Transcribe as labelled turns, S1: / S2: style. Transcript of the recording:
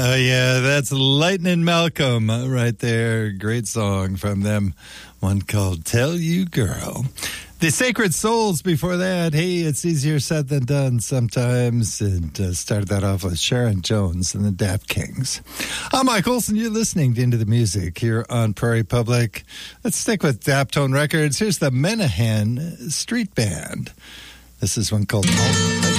S1: Oh, yeah, that's Lightning Malcolm right there. Great song from them. One called Tell You Girl. The Sacred Souls before that. Hey, it's easier said than done sometimes. And started that off with Sharon Jones and the Dap Kings. I'm Mike Olson. You're listening to Into the Music here on Prairie Public. Let's stick with Daptone Records. Here's the Menahan Street Band. This is one called